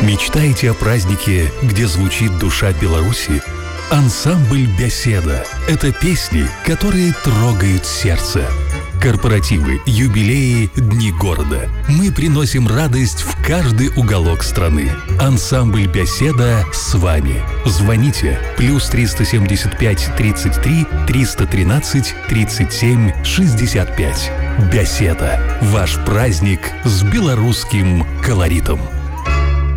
Мечтаете о празднике, где звучит душа Беларуси? Ансамбль «Беседа» — это песни, которые трогают сердце. Корпоративы, юбилеи, дни города. Мы приносим радость в каждый уголок страны. Ансамбль «Беседа» с вами. Звоните +375 33 313 37 65. «Беседа» — ваш праздник с белорусским колоритом.